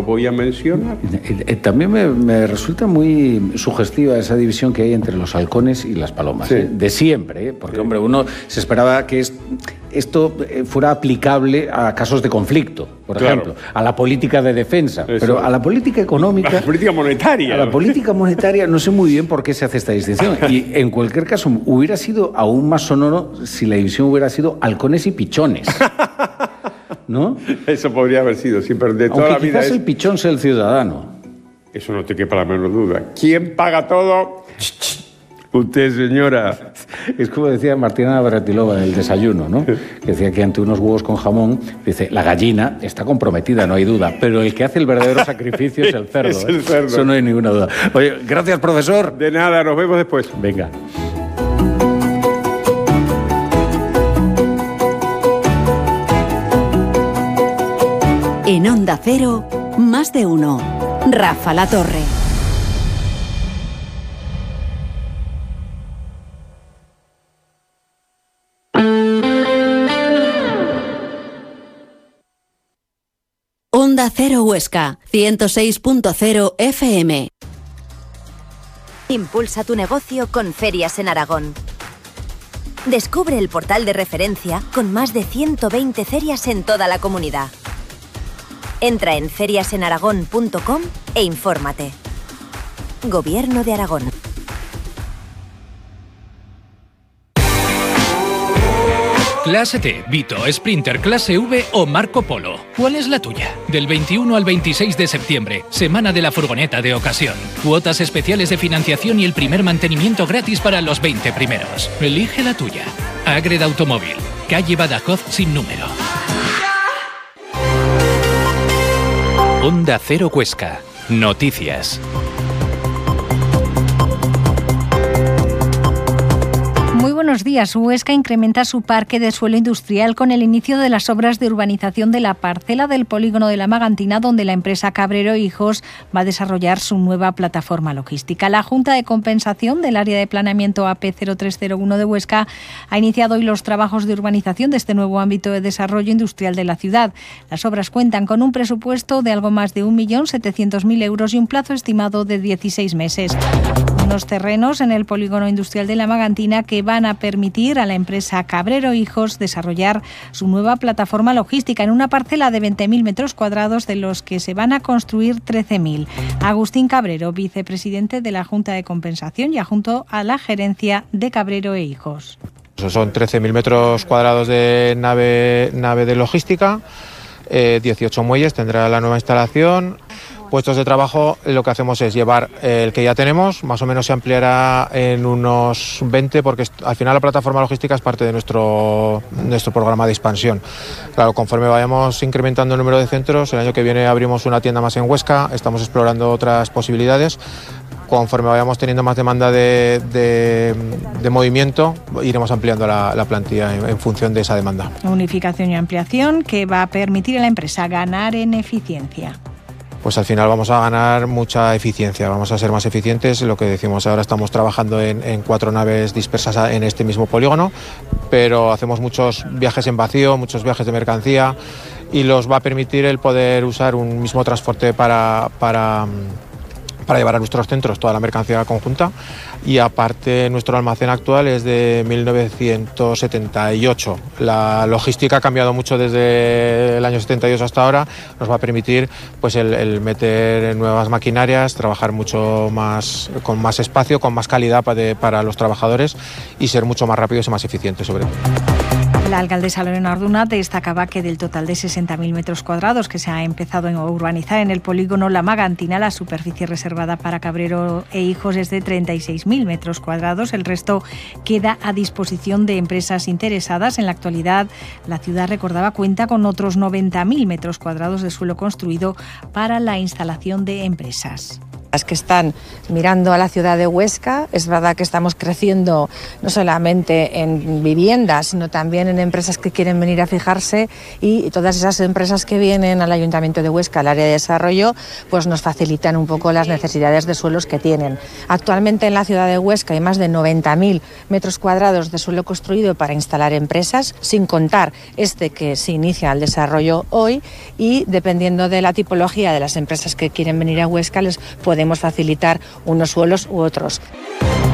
voy a mencionar. También me resulta muy sugestiva esa división que hay entre los halcones y las palomas. Sí. De siempre, porque, hombre, uno se esperaba que esto fuera aplicable a casos de conflicto, por ejemplo, a la política de defensa, pero a la política económica... A la política monetaria. A la política monetaria no sé muy bien por qué se hace esta distinción. Y, en cualquier caso, hubiera sido aún más sonoro si la división hubiera sido halcones y pichones. ¿No? Eso podría haber sido siempre de toda la vida. Quizás el pichón sea el ciudadano. Eso no te quepa la menor duda. ¿Quién paga todo? Usted, señora. Es como decía Martina Navratilova en el desayuno, ¿no? Que decía que ante unos huevos con jamón, dice, la gallina está comprometida, no hay duda, pero el que hace el verdadero sacrificio es el cerdo. Es el cerdo. Eso no hay ninguna duda. Oye, gracias, profesor. De nada, nos vemos después. Venga. En Onda Cero, más de uno. Rafa La Torre. Onda Cero Huesca, 106.0 FM. Impulsa tu negocio con Ferias en Aragón. Descubre el portal de referencia con más de 120 ferias en toda la comunidad. Entra en feriasenaragón.com e infórmate. Gobierno de Aragón. Clase T, Vito, Sprinter, Clase V o Marco Polo. ¿Cuál es la tuya? Del 21 al 26 de septiembre, Semana de la Furgoneta de Ocasión. Cuotas especiales de financiación y el primer mantenimiento gratis para los 20 primeros. Elige la tuya. Agreda Automóvil, calle Badajoz sin número. Onda Cero Huesca. Noticias. Muy buenos días. Huesca incrementa su parque de suelo industrial con el inicio de las obras de urbanización de la parcela del polígono de la Magantina, donde la empresa Cabrero Hijos va a desarrollar su nueva plataforma logística. La Junta de Compensación del Área de Planeamiento AP0301 de Huesca ha iniciado hoy los trabajos de urbanización de este nuevo ámbito de desarrollo industrial de la ciudad. Las obras cuentan con un presupuesto de algo más de 1.700.000 euros y un plazo estimado de 16 meses. Unos terrenos en el polígono industrial de la Magantina que van a permitir a la empresa Cabrero Hijos desarrollar su nueva plataforma logística en una parcela de 20.000 metros cuadrados, de los que se van a construir 13.000. Agustín Cabrero, vicepresidente de la Junta de Compensación, ya junto a la gerencia de Cabrero e Hijos. Son 13.000 metros cuadrados de nave de logística, 18 muelles tendrá la nueva instalación. Puestos de trabajo, lo que hacemos es llevar el que ya tenemos, más o menos se ampliará en unos 20, porque al final la plataforma logística es parte de nuestro programa de expansión. Claro, conforme vayamos incrementando el número de centros, el año que viene abrimos una tienda más en Huesca, estamos explorando otras posibilidades. Conforme vayamos teniendo más demanda de movimiento, iremos ampliando la plantilla en función de esa demanda. Unificación y ampliación que va a permitir a la empresa ganar en eficiencia. Pues al final vamos a ganar mucha eficiencia, vamos a ser más eficientes. Lo que decimos ahora, estamos trabajando en 4 naves dispersas en este mismo polígono, pero hacemos muchos viajes en vacío, muchos viajes de mercancía, y los va a permitir el poder usar un mismo transporte para llevar a nuestros centros toda la mercancía conjunta. Y aparte, nuestro almacén actual es de 1978. La logística ha cambiado mucho desde el año 78 hasta ahora. Nos va a permitir pues el meter nuevas maquinarias, trabajar mucho más, con más espacio, con más calidad para los trabajadores, y ser mucho más rápidos y más eficientes sobre todo. La alcaldesa Lorena Orduna destacaba que del total de 60.000 metros cuadrados que se ha empezado a urbanizar en el polígono La Magantina, la superficie reservada para Cabrero e Hijos es de 36.000 metros cuadrados. El resto queda a disposición de empresas interesadas. En la actualidad, la ciudad, recordaba, cuenta con otros 90.000 metros cuadrados de suelo construido para la instalación de empresas. Las que están mirando a la ciudad de Huesca. Es verdad que estamos creciendo no solamente en viviendas, sino también en empresas que quieren venir a fijarse, y todas esas empresas que vienen al Ayuntamiento de Huesca, al área de desarrollo, pues nos facilitan un poco las necesidades de suelos que tienen. Actualmente en la ciudad de Huesca hay más de 90.000 metros cuadrados de suelo construido para instalar empresas, sin contar que se inicia el desarrollo hoy, y dependiendo de la tipología de las empresas que quieren venir a Huesca les podemos facilitar unos suelos u otros.